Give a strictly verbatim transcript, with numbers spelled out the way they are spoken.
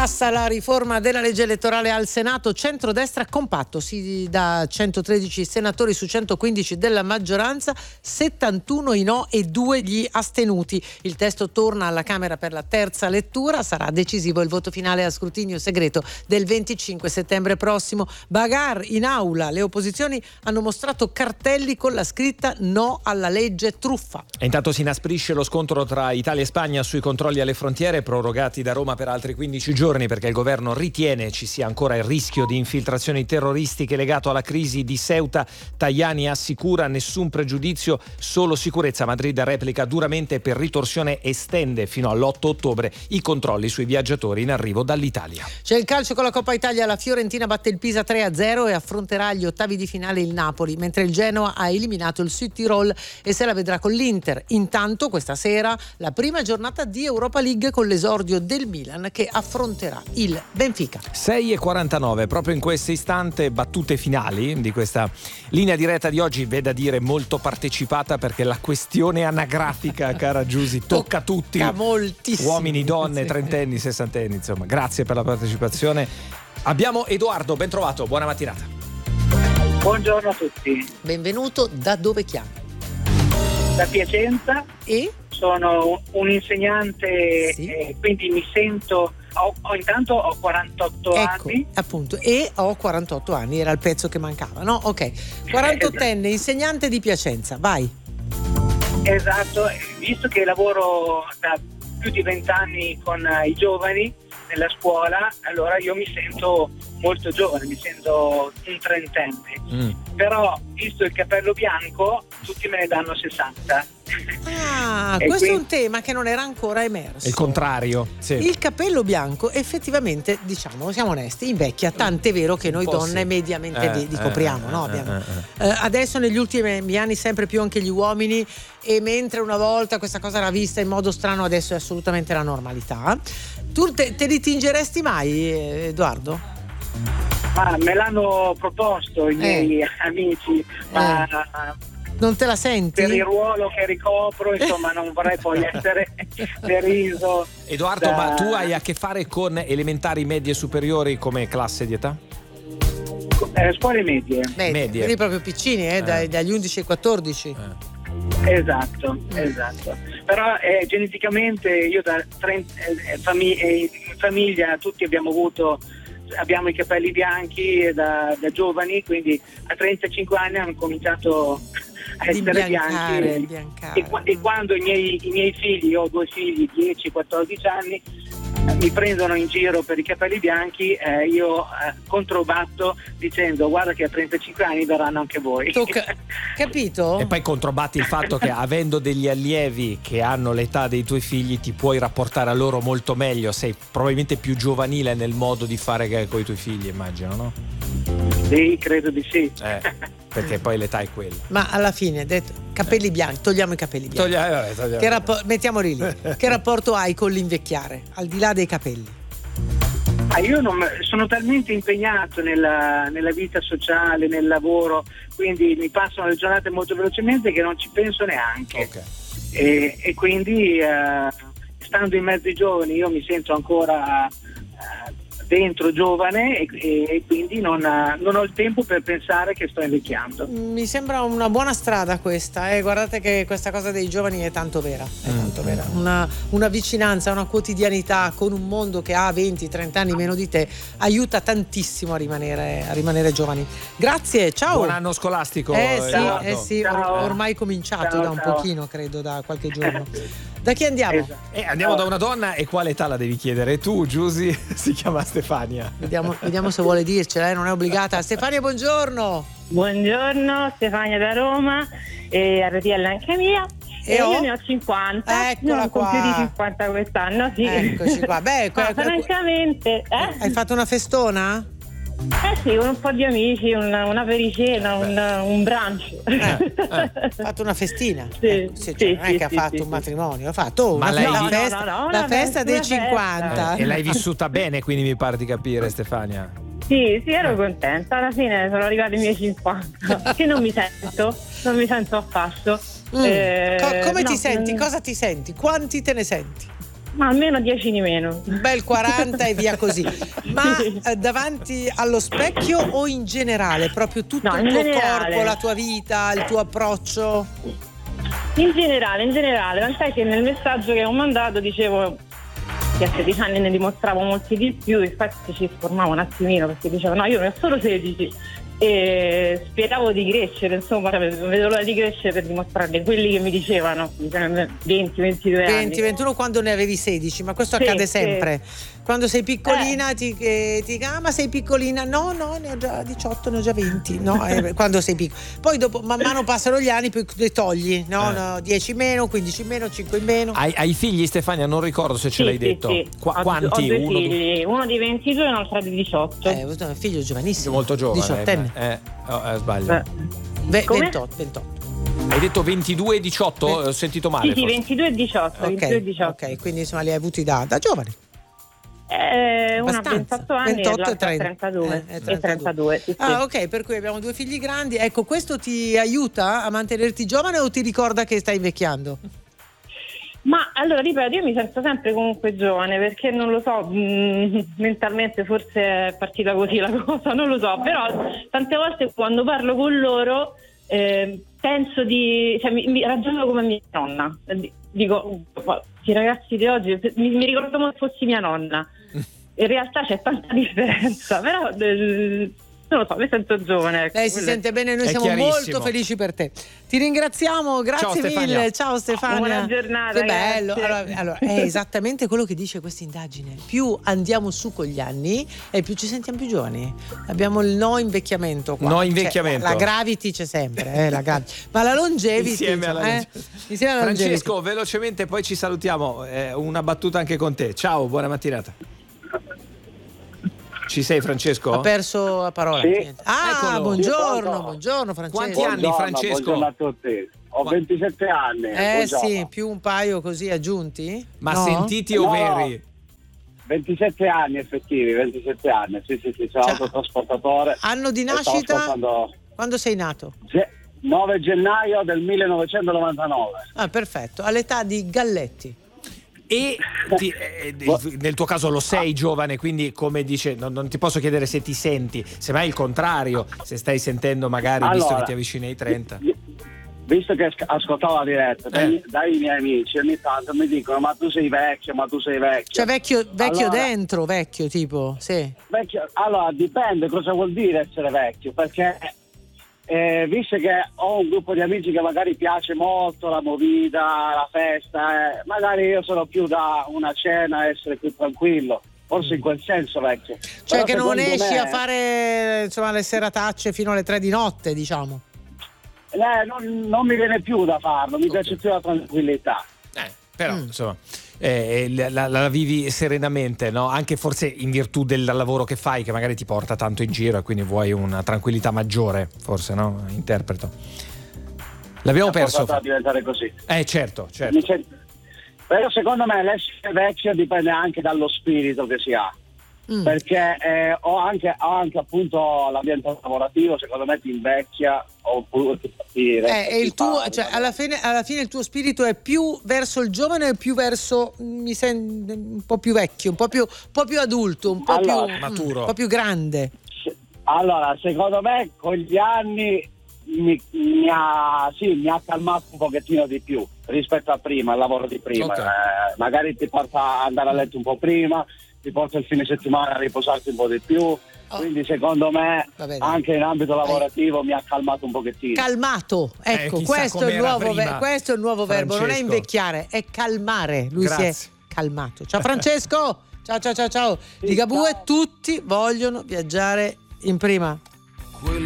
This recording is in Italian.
Passa la riforma della legge elettorale al Senato, centrodestra compatto, si da centotredici senatori su centoquindici della maggioranza, settantuno i no e due gli astenuti. Il testo torna alla Camera per la terza lettura, sarà decisivo il voto finale a scrutinio segreto del venticinque settembre prossimo. Bagarre in aula, le opposizioni hanno mostrato cartelli con la scritta no alla legge truffa. E intanto si inasprisce lo scontro tra Italia e Spagna sui controlli alle frontiere, prorogati da Roma per altri quindici giorni. giorni perché il governo ritiene ci sia ancora il rischio di infiltrazioni terroristiche legato alla crisi di Ceuta. Tajani assicura nessun pregiudizio, solo sicurezza. Madrid replica duramente per ritorsione, estende fino all'otto ottobre i controlli sui viaggiatori in arrivo dall'Italia. C'è il calcio con la Coppa Italia, la Fiorentina batte il Pisa tre a zero e affronterà agli ottavi di finale il Napoli, mentre il Genoa ha eliminato il Südtirol e se la vedrà con l'Inter. Intanto questa sera la prima giornata di Europa League con l'esordio del Milan che affronterà il Benfica. sei e quarantanove, proprio in questo istante battute finali di questa linea diretta di oggi, veda dire molto partecipata, perché la questione anagrafica, cara Giusy, tocca, tocca tutti, moltissimo, uomini, donne, trentenni, sessantenni, insomma. Grazie per la partecipazione. Abbiamo Edoardo, ben trovato, buona mattinata. Buongiorno a tutti. Benvenuto, da dove chiami? Da Piacenza. E? Sono un insegnante, sì. eh, quindi mi sento, ho, ho intanto ho quarantotto ecco, anni. Appunto, e ho quarantotto anni, era il pezzo che mancava, no? Ok, quarantottenne, insegnante di Piacenza, vai. Esatto, visto che lavoro da più di vent'anni con i giovani nella scuola, allora io mi sento molto giovane, mi sento un trentenne. Mm. Però, visto il capello bianco, tutti me ne danno sessanta. Ah, e questo quindi... è un tema che non era ancora emerso. Il contrario, sì. Il capello bianco effettivamente, diciamo, siamo onesti, invecchia, tant'è vero che noi donne sì. mediamente eh, vi copriamo, eh, no? Eh, Abbiamo. eh, eh. Uh, adesso negli ultimi anni sempre più anche gli uomini, e mentre una volta questa cosa era vista in modo strano, adesso è assolutamente la normalità. Tu te, te li tingeresti mai, Edoardo? Ah, me l'hanno proposto i miei eh. amici, ma eh. non te la senti? Per il ruolo che ricopro, insomma, non vorrei poi essere deriso. Edoardo, da... ma tu hai a che fare con elementari, medie, superiori come classe di età? Eh, scuole medie. medie. medie. Quindi proprio piccini, eh, eh. Dai, dagli undici ai quattordici. Eh. Esatto, esatto. Però eh, geneticamente io da trenta, eh, fami- eh, in famiglia tutti abbiamo avuto abbiamo i capelli bianchi da, da giovani, quindi a trentacinque anni hanno cominciato a essere bianchi e, e, e quando i miei, i miei figli, io ho due figli dieci quattordici anni, mi prendono in giro per i capelli bianchi, eh, io eh, controbatto dicendo guarda che a trentacinque anni verranno anche voi. Tocca, capito? E poi controbatti il fatto che avendo degli allievi che hanno l'età dei tuoi figli ti puoi rapportare a loro molto meglio, sei probabilmente più giovanile nel modo di fare che con i tuoi figli, immagino, no? Sì, credo di sì. Eh, perché poi l'età è quella. Ma alla fine, detto, capelli bianchi, togliamo i capelli bianchi. Toglia, vabbè, togliamo. Che rapport- mettiamoli lì. Che rapporto hai con l'invecchiare, al di là dei capelli? Ah, io non, sono talmente impegnato nella, nella vita sociale, nel lavoro, quindi mi passano le giornate molto velocemente che non ci penso neanche. Okay. E, e quindi eh, stando in mezzo ai giovani io mi sento ancora eh, dentro giovane e, e, e quindi non, non ho il tempo per pensare che sto invecchiando. Mi sembra una buona strada questa, eh? Guardate che questa cosa dei giovani è tanto vera, è tanto mm. vera. Una, una vicinanza, una quotidianità con un mondo che ha venti trenta anni meno di te aiuta tantissimo a rimanere, a rimanere giovani. Grazie, ciao. Buon anno scolastico. Eh sì, Edoardo. eh sì or- ormai cominciato ciao, da un ciao. pochino, credo, da qualche giorno. Da chi andiamo? Esatto. Eh, andiamo da una donna, e quale età la devi chiedere? Tu, Giusy, si chiama Stefania. Vediamo, vediamo se vuole dircela, eh? Non è obbligata. Stefania, buongiorno. Buongiorno, Stefania da Roma, e R T L anche mia. E, e ho? io ne ho cinquanta. Eccola non qua. compio di cinquanta quest'anno, sì. Eccoci qua. Beh, Ma que- francamente, eh? hai fatto una festona? Eh sì, con un po' di amici, una, una pericena, un, un brunch. Eh, eh. Ha fatto una festina. Sì, ecco, sì, sì, cioè, non è sì, che ha sì, fatto sì, un sì. matrimonio, ha fatto oh, Ma una, lei- la No, festa, no, no, la una festa festa, dei una cinquanta. Eh, e l'hai vissuta bene, quindi mi pare di capire, Stefania. Sì, sì, ero contenta. Alla fine sono arrivati i miei cinquanta. Che non mi sento, non mi sento affatto. Mm. Eh, Co- come no, ti senti? non- Cosa ti senti? Quanti te ne senti? Ma almeno dieci di meno. Un bel quaranta e via così. Ma eh, davanti allo specchio o in generale? Proprio tutto No, il in tuo generale. corpo, la tua vita, il tuo approccio? In generale, in generale, tant'è che nel messaggio che ho mandato dicevo che a sedici anni ne dimostravo molti di più, infatti ci sformavo un attimino perché dicevo no, io ne ho solo sedici e speravo di crescere, insomma, vedo l'ora di crescere per dimostrarle quelli che mi dicevano venti ventidue anni. venti ventuno quando ne avevi sedici, ma questo Sì, accade sì. sempre. Quando sei piccolina Eh. ti, che, ti ah, ma sei piccolina? No, no, ne ho già diciotto, ne ho già venti. No, eh, quando sei piccola. Poi dopo, man mano passano gli anni, poi le togli, no, Eh. no, dieci meno, quindici meno, cinque in meno. Hai, hai figli, Stefania? Non ricordo se ce Sì, l'hai sì, detto. sì. Qua- Ho, quanti? ho due Uno, due- figli, uno di ventidue e un altro di diciotto. Eh, questo è un figlio giovanissimo. molto giovane. diciottenne. Eh, oh, eh, sbaglio. Eh. Ve- Come? ventotto, ventotto. Hai detto ventidue e diciotto? Ho sentito male. Sì, sì, forse. ventidue e diciotto. ventidue e Ok, diciotto. ok, quindi insomma li hai avuti da, da giovani. Eh, una ha Abbastanza. ventotto anni ventotto e l'altra e trentadue. Eh, E trentadue, sì, sì. Ah, ok, per cui abbiamo due figli grandi. Ecco, questo ti aiuta a mantenerti giovane o ti ricorda che stai invecchiando? Ma allora ripeto, io mi sento sempre comunque giovane perché non lo so, mh, mentalmente forse è partita così la cosa, non lo so, però tante volte quando parlo con loro eh, penso di, cioè mi, mi ragiono come mia nonna, dico, i ragazzi di oggi mi, mi ricordo come fossi mia nonna, in realtà c'è tanta differenza, però eh, non lo so, mi sento giovane. Ecco. Lei si Quello- sente bene, noi È siamo chiarissimo. molto felici per te. Ti ringraziamo, grazie Ciao, Stefania. mille. Ciao Stefania. Buona giornata, Che bello. grazie. Allora, allora, è esattamente quello che dice questa indagine. Più andiamo su con gli anni e più ci sentiamo più giovani. Abbiamo il no invecchiamento qua. No Cioè, invecchiamento. la gravity c'è sempre, eh, la gra- ma la longevity Insieme alla eh, longevity. insieme alla longevity. Francesco, velocemente poi ci salutiamo. Eh, una battuta anche con te. Ciao, buona mattinata. Ci sei, Francesco? Ha perso la parola. Sì. Niente. Ah, Eccolo. buongiorno, Buongiorno. buongiorno Francesco. Quanti anni, Buongiorno, Francesco? buongiorno a tutti. Ho Qua- ventisette anni. Eh buongiorno. sì, più un paio così aggiunti? Ma No? sentiti o No. veri? ventisette anni effettivi, ventisette anni. Sì, sì, sì, sono Cioè, autotrasportatore. Anno di E stavo nascita? ascoltando Quando sei nato? ge- nove gennaio del millenovecentonovantanove. Ah, perfetto, all'età di Galletti. E ti- eh, eh, nel tuo caso lo sei giovane, quindi come dice, non, non ti posso chiedere se ti senti, semmai il contrario, se stai sentendo magari, visto Allora, che ti avvicini ai trenta. Visto che asc- ascoltavo la diretta, dai, Eh. dai miei amici ogni tanto mi dicono ma tu sei vecchio, ma tu sei vecchio. Cioè vecchio, vecchio Allora- dentro, vecchio tipo, sì. Vecchio, allora dipende cosa vuol dire essere vecchio, perché eh, visto che ho un gruppo di amici che magari piace molto la movida, la festa, eh, magari io sono più da una cena, essere più tranquillo, forse in quel senso vecchio. Cioè Però che non secondo esci me- a fare insomma le seratacce fino alle tre di notte, diciamo. eh, non, non mi viene più da farlo, mi piace più la tranquillità. Eh, però Mm. insomma eh, la, la- la vivi serenamente, no? Anche forse in virtù del lavoro che fai, che magari ti porta tanto in giro e quindi vuoi una tranquillità maggiore, forse, no? Interpreto. L'abbiamo È perso. portato a diventare così. Eh certo, certo. Mi sento- Però secondo me l'essere vecchio dipende anche dallo spirito che si ha. Mm. Perché eh, ho, anche, ho anche appunto l'ambiente lavorativo, secondo me ti invecchia oppure ti, ti resta Eh, e il più tuo, pari, cioè, no? alla fine, alla fine il tuo spirito è più verso il giovane o più verso mi sento un po' più vecchio, un po' più, un po' più adulto, un po' Allora, più maturo. un po' più grande. Se- Allora, secondo me con gli anni mi, mi ha, sì, mi ha calmato un pochettino di più rispetto a prima, al lavoro di prima. Ok. Eh, magari ti porta ad andare a letto un po' prima, ti porta il fine settimana a riposarti un po' di più. Quindi secondo me Va bene. anche in ambito lavorativo mi ha calmato un pochettino. Calmato, ecco, Eh, chissà questo, è il com'era nuovo, prima, ver- questo è il nuovo verbo, non è Francesco. invecchiare, è calmare. Lui Grazie. si è calmato. Ciao Francesco, ciao ciao ciao ciao. Sì, Ligabue, ciao. tutti vogliono viaggiare in prima